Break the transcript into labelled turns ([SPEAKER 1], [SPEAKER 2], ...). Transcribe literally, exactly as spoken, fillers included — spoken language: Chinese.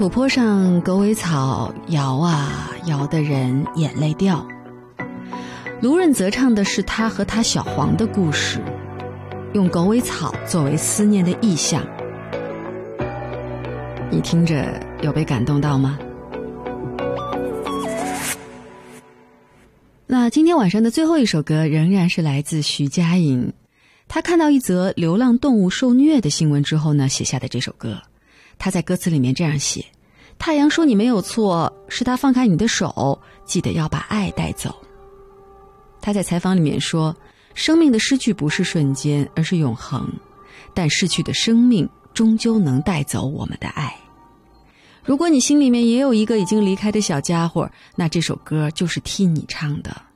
[SPEAKER 1] 土坡上狗尾草摇啊摇的人眼泪掉。卢润泽唱的是他和他小黄的故事，用狗尾草作为思念的意象。你听着有被感动到吗？那今天晚上的最后一首歌仍然是来自徐佳莹，她看到一则流浪动物受虐的新闻之后呢，写下的这首歌。她在歌词里面这样写：太阳说你没有错，是他放开你的手，记得要把爱带走。她在采访里面说，生命的失去不是瞬间，而是永恒，但逝去的生命终究能带走我们的爱。如果你心里面也有一个已经离开的小家伙，那这首歌就是替你唱的。